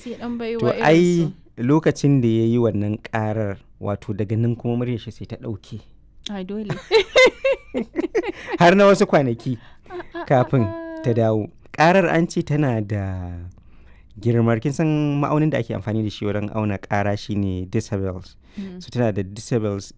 sai dan baiwa to irin ai su. lokacin da ya yi wannan karar wato daga nan kuma muryar shi sai ta ɗauke Ai dole. har na wasu kwanaki kafin ta dawo. Karar an ce tana da girmar, kin san ma'aunin da ake amfani da shi wurin auna kara shine decibels. So tana da decibels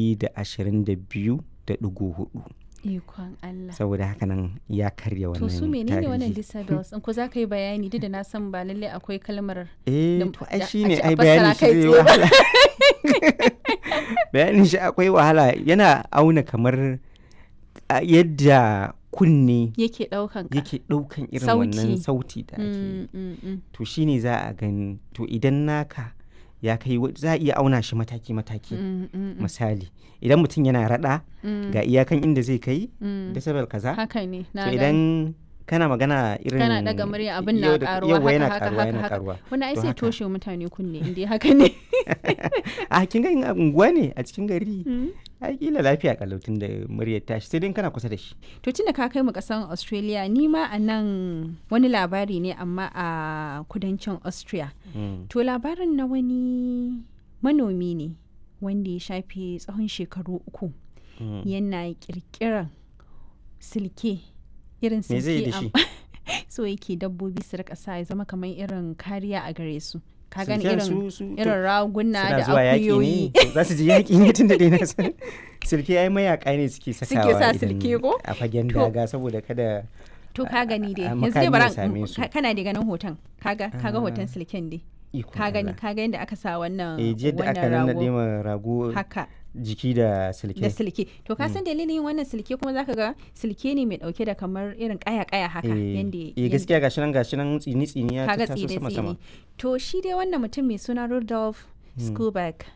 122.4. Ikon Allah. Saboda haka nan ya karya wannan To su menene wannan tarihi. disabilities? In ko za ka yi bayani duk da na san ba lallai akwai kalmar To ai da shi ne a ce a ai fassara bayanin shi kai zai tsaye ba. wahala. Bayanin shi akwai wahala, yana auna kamar yadda kunne yake ɗaukan ka. yake ɗaukan irin Sauti. wannan sauti da ake to shi ne za a gani. To idan naka ya kai za a iya auna shi mataki-mataki. Misali idan mutum yana raɗa ga iyakan inda zai kai decibel kaza. Haka ne, na To gane. idan kana magana irin Kana daga murya abin na yau da- karuwa yauwa yana haka karuwa haka yana haka. karuwa. Wani ai To sai haka. toshe mutane kunne inda haka ne. A kin ga in a unguwa ne a cikin gari ai kila lafiya kalautin da muryar tashi sai dai in kana kusa da shi. To tunda ka kai mu kasan Australia, ni ma a nan wani labari ne amma a kudancin Austria. To labarin na wani manomi ne wanda ya shafe tsawon shekaru 3 yana kirkiran silke, irin Me zai yi da silke shi? so yake dabbobi su rika sa ya zama kamar irin kariya a gare su. Ka gani Silken irin to irin raguna suna da zuwa yaƙi ne akuyoyi. to za su je yaƙi ne tun da dai na san silke ai mayaka ne suke sakawa sa idan silke ko? a fagen To. daga saboda kada To ka gani dai. a Yanzu dai makami bara ya same su. kana da ganin hoton. Kaga hoton silken dai. ikon Ka gani Allah. ka ga yadda aka sa wannan Jiya da aka wannan nannaɗe rago ma rago haka jiki da da silke. silke. To ka san dalilin yin wannan silke kuma zaka ga silke ne mai dauke da kamar irin kaya haka yanda Gaskiya gashi nan tsini ya kaga tattaso tsire sama. to shi dai wannan mutum mai suna Rudolf Skuback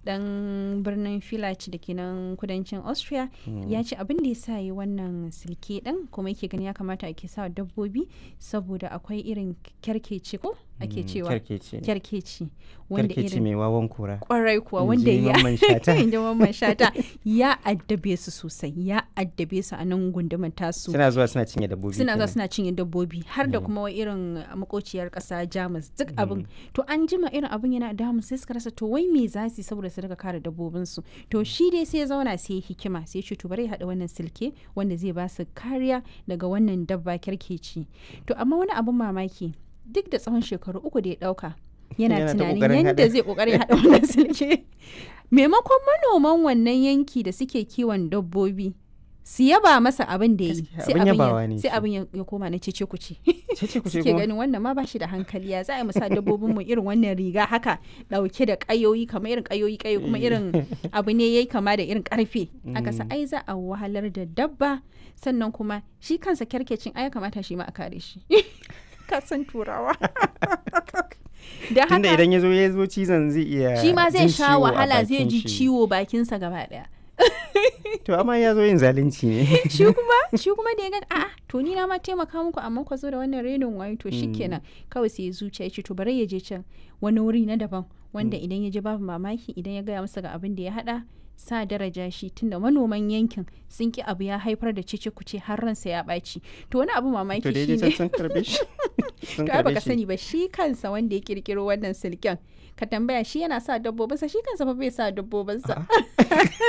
dan birnin Village da ke nan kudancin Austria ya ce abin da ya sa yi wannan silke din kuma yake gani ya kamata ake sa dabbobi saboda akwai irin kyarkeci ko ake cewa kyarkeci wanda Kyarkeci mai wawan kura. kwarai kuwa In ji wanda Mamman Shata. in ji Mamman Shata ya addabe su sosai, ya addabe su a nan gundumar tasu. Suna zuwa suna cinye dabbobi. Suna zuwa kenan. suna cinye dabbobi har da kuma wai irin makociyar kasa Jamus duk abin. To an jima irin abin yana damu sai suka rasa to wai me za su yi saboda su daga kare dabbobin su. To shi dai sai ya zauna sai ya hikima sai ya ce to bari ya haɗa wannan silke wanda zai ba su kariya daga wannan dabba kyarkeci. To amma wani abin mamaki duk da tsawon shekaru 3 da ya ɗauka yana Yana ta tunanin ƙoƙarin yadda haɗa. zai ƙoƙarin haɗa wannan silke. Maimakon manoman wannan yanki da suke kiwon dabbobi su yaba masa abin da ya yi Gaskiya, abin yabawa ne sai shi. abin ya koma na cece kuce. Cece kuce Suke kuma. ganin wannan ma ba shi da hankali ya za a yi musa dabbobin mu irin wannan riga haka dauke da kayoyi kamar irin kayoyi kuma irin abu ne yayi kama da irin karfe aka sa ai za a wahalar da dabba sannan kuma shi kansa kyarkecin ai ya kamata shi ma a kare shi. Ka san turawa. Da Tunda haka idan ya zo cizon zai iya shi ma zai jin sha ciwo a wahala zai bakin ji shi. ciwo bakinsa gaba daya. To amma ya zo yin zalunci ne. shi kuma da ya ga a'a to ni na ma taimaka muku amma ku zo da wannan renin wayo to shikenan kawai sai ya zuciya ya ce to bari ya je can wani wuri na daban wanda idan ya je babu mamaki idan ya gaya masa ga abin da ya hada sa daraja shi tunda manoman yankin sun ki abu ya haifar da cece kuce har ransa ya ɓaci to wani abu mamaki To dai shi can ne sun karbe shi. Sun to ai karbe baka shi. sani ba shi kansa wanda ya kirkiro wannan silken ka tambaya shi yana sa dabbobinsa shi kansa fa bai sa dabbobinsa